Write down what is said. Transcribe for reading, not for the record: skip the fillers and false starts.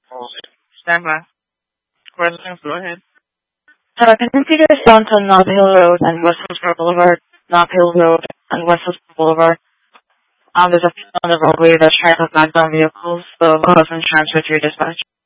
Stand by. Questions, go ahead. Can you take us down to Nob Hill Road and West Hillsborough Boulevard, Nob Hill Road and West Hillsborough Boulevard? There's a few on the roadway that's trying to flag down vehicles, so the husband transferred to your dispatch.